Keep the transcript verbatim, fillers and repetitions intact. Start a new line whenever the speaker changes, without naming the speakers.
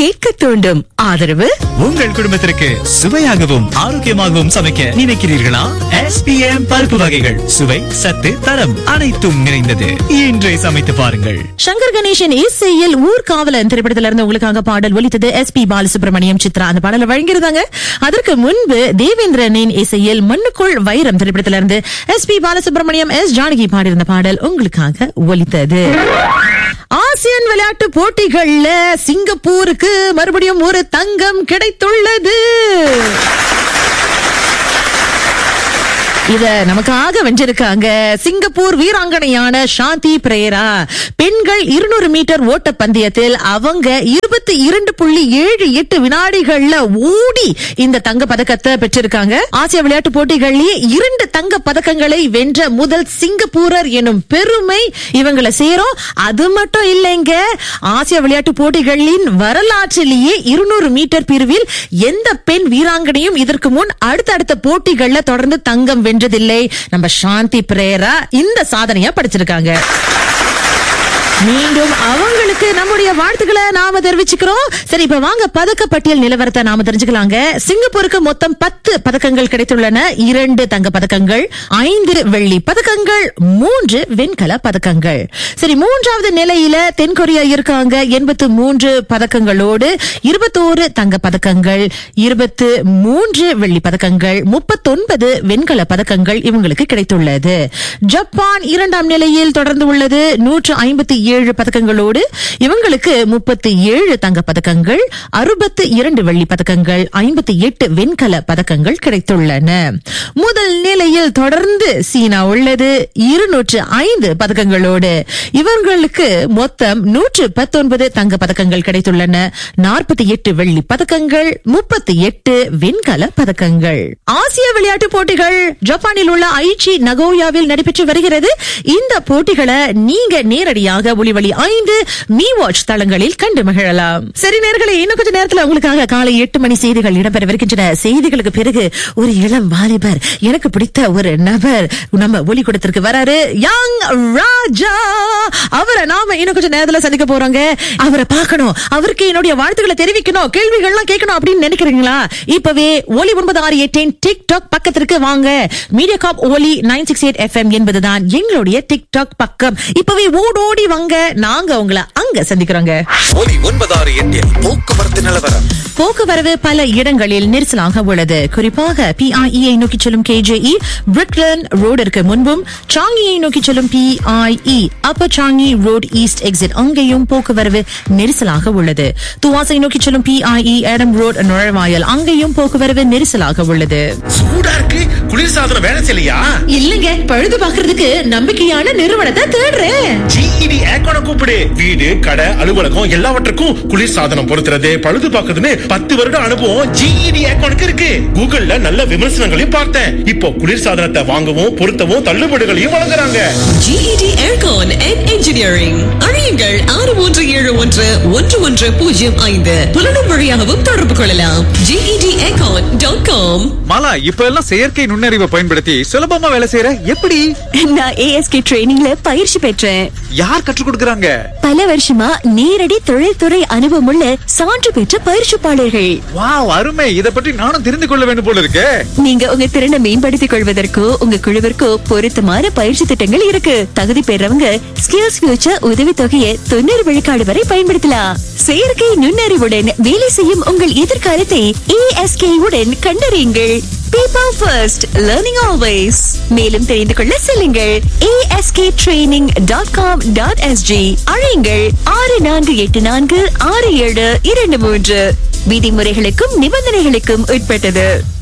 கேட்க தூண்டும். ஆதரவு
உங்கள் குடும்பத்திற்கு சுவையாகவும் ஆரோக்கியமாகவும் சமைக்க நினைக்கிறீர்களா? எஸ் பி எம் பருப்பு வகைகள் சுவை, சத்து, தரம் அனைத்தும் நிறைந்தது. இன்றே சமைத்து பாருங்கள்.
சங்கர் கணேசன் இசையில் ஊர்காவலன் திரைப்படத்தில இருந்து உங்களுக்காக பாடல் ஒலித்தது. எஸ் பி பாலசுப்ரமணியம், சித்ரா அந்த பாடலை வழங்கியிருந்தாங்க. அதற்கு முன்பு தேவேந்திரனின் இசையில் மண்ணுக்குள் வைரம் திரைப்படத்தில இருந்து S B Balasubramaniam, S Janaki பாடியிருந்த பாடல் உங்களுக்காக ஒலித்தது. ஆசியன் விளையாட்டு போட்டிகள்ல சிங்கப்பூருக்கு மறுபடியும் ஒரு தங்கம் கிடைத்துள்ளது. இத நமக்காக வென்றிருக்காங்க சிங்கப்பூர் வீராங்கனையான சாந்தி பிரேரா. பெண்கள் இருநூறு மீட்டர் ஓட்ட பந்தயத்தில் அவங்க இருபத்தி இரண்டு புள்ளி ஏழு எட்டு வினாடிகள்ல ஓடி இந்த தங்க பதக்கத்தை பெற்றிருக்காங்க. ஆசிய விளையாட்டு போட்டிகளிலேயே இரண்டு தங்க பதக்கங்களை வென்ற முதல் சிங்கப்பூரர் எனும் பெருமை இவங்களை சேரும். அது மட்டும் இல்லைங்க, ஆசிய விளையாட்டு போட்டிகளின் வரலாற்றிலேயே இருநூறு மீட்டர் பிரிவில் எந்த பெண் வீராங்கனையும் இதற்கு முன் அடுத்தடுத்த போட்டிகள்ல தொடர்ந்து தங்கம் வென்றதில்லை. நம்ம சாந்தி பிரேரா இந்த சாதனையா படிச்சிருக்காங்க. மீண்டும் அவங்களுக்கு நம்முடைய வாழ்த்துக்களை நாம தெரிவிச்சுக்கிறோம். சரி, இப்ப வாங்க பதக்க பட்டியல் நிலவரத்தை நாம தெரிஞ்சுக்கலாங்க. சிங்கப்பூருக்கு மொத்தம் பத்து பதக்கங்கள் கிடைத்துள்ளன. இரண்டு தங்க பதக்கங்கள், ஐந்து வெள்ளி பதக்கங்கள், மூன்று வெண்கல பதக்கங்கள். சரி, மூன்றாவது நிலையில தென்கொரியா இருக்காங்க. எண்பத்து மூன்று பதக்கங்களோடு இருபத்தோரு தங்க பதக்கங்கள், இருபத்து மூன்று வெள்ளி பதக்கங்கள், முப்பத்தொன்பது வெண்கல பதக்கங்கள் இவங்களுக்கு கிடைத்துள்ளது. ஜப்பான் இரண்டாம் நிலையில் தொடர்ந்து உள்ளது. நூற்று ஐம்பத்தி ஏழு பதக்கங்களோடு இவங்களுக்கு முப்பத்தி ஏழு தங்க பதக்கங்கள், அறுபத்தி இரண்டு வெள்ளி பதக்கங்கள், ஐம்பத்தி எட்டு வெண்கல பதக்கங்கள் கிடைத்துள்ளன. முதல் நிலையில் தொடர்ந்து சீனா உள்ளது. இருநூற்று ஐந்து பதக்கங்களோடு இவங்களுக்கு மொத்தம் நூற்று பத்தொன்பது தங்க பதக்கங்கள் கிடைத்துள்ளன. நாற்பத்தி எட்டு வெள்ளி பதக்கங்கள், முப்பத்தி எட்டு வெண்கல பதக்கங்கள். ஆசிய விளையாட்டு போட்டிகள் ஜப்பானில் உள்ள ஐச்சி நகோயாவில் நடைபெற்று வருகிறது. இந்த போட்டிகளை நீங்க நேரடியாக ஒளிவழி ஐந்து மீ வாட்ச் தளங்களில் கண்டு மகிழலாம். சரி நேயர்களே, இன்னும் கொஞ்ச நேரத்தில் உங்களுக்காக காலை எட்டு மணி செய்திகள் இடம்பெறவிருக்கின்றன. செய்திகளுக்கு பிறகு ஒரு இளம் வாலிபர், எனக்கு பிடித்த ஒரு நபர் நம்ம ஒலி கூடத்திற்கு வராரு. யங் ராஜா, அவரை நாம இன்னும் கொஞ்ச நேரத்தில் சந்திக்க போறோங்க. அவரை பார்க்கணும், அவருக்கு என்னுடைய வாழ்த்துக்களை தெரிவிக்கணும், கேள்விகள்லாம் கேட்கணும் அப்படின்னு நினைக்கிறீங்களா? இப்பவே ஒலி ஒன்பது ஆறு எட்டின் டிக்டாக் பக்கத்திற்கு வாங்க. மீடியா காப் ஒலி nine six eight F M என்பதுதான் எங்களுடைய டிக்டாக் பக்கம். இப்பவே ஓடோடி வாங்க, நாங்க உங்களை அங்க சந்திக்கிறோங்க.
ஒலி ஒன்பது ஆறு எட்டில் போக்குவரத்து நிலவரம்.
போக்குவரவு பல இடங்களில் நெரிசலாக உள்ளது. குறிப்பாக பிஐஇ நோக்கி செல்லும் கேஜேஇ பிரிக்லன் ரோடிற்கு முன்பும், சாங்கியை நோக்கி செல்லும் PIE Appar Changi road east exit அங்கேயும் போக்குவரவு நெரிசலாக உள்ளது. துவாசை நோக்கி செல்லும் பிஐஇ ஆடம் ரோட் நுழைவாயல் அங்கேயும் போக்குவரவு நெரிசலாக உள்ளது.
சூடா இருக்கு, குளிர்சாதனம் வேலை செய்யலையா?
இல்லங்க, பழுது பாக்குறதுக்கு நம்பிக்கையான நிறுவனத்தை தேடுறேன்.
ஜிஇடி ஏக்கோன கூப்பிடு. வீடு, கடை, அலுவலகம் எல்லாவற்றுக்கும் குளிர்சாதனம் பொருத்துறது, பழுது பார்க்கறதுன்னு பத்து வருட அனுபவம் ஜிஇடி ஏக்கோனுக்கு இருக்கு. கூகுள்ல நல்ல விமர்சனங்களையும் பார்த்தேன். இப்போ குளிர்சாதனத்தை வாங்கவும் பொருத்தவும் தள்ளுபடிகளையும் வழங்குறாங்க.
GET aircon and engineering. அழையுங்கள் ஆறு மூன்று ஏழு ஒன்று ஒன்று ஒன்று பூஜ்ஜியம் ஐந்து. புலனும் வழியாகவும் தொடர்பு கொள்ளலாம். GET aircon dot com.
Mala, இப்ப எல்லாம் செயற்கை நுண்ணறிவை பயன்படுத்தி சுலபமா வேலை செய்யற எப்படி?
நான் ஏஎஸ்கே ட்ரெயினிங்ல பயிற்சி பெற்றேன்.
யார் கற்றுக் கொடுக்கறாங்க?
பல வருஷமா நேரடி தொழில்துறை அனுபவமுள்ள சான்று பெற்ற பயிற்சிப்பாளர்கள்.
வாவ், அருமை. இத பற்றி நானும் தெரிந்து கொள்ள வேண்டும் போல இருக்கே.
நீங்க உங்க திறனை மேம்படுத்திக் கொள்வதற்கோ உங்க குழுவிற்கோ பொருத்தமான பயிற்சி திட்டங்கள் இருக்கு. தகுதி பெறவங்க ஸ்கில்ஸ் ஃபியூச்சர் உதவி தொகையை தொண்ணூறு விழுக்காடு வரை பயன்படுத்தலாம். செயற்கை நுண்ணறிவுடன் வேலை செய்யும் உங்கள் எதிர்காலத்தை ஏஎஸ்கே உடன் கண்டறியுங்கள். People first, learning always. மேலும் தெரிந்து கொள்ள செல்லுங்கள் A S K training dot com dot S G. அழையுங்கள் ஆறு நான்கு எட்டு நான்கு ஆறு ஏழு இரண்டு மூன்று. விதிமுறைகளுக்கும் நிபந்தனைகளுக்கும் உட்பட்டது.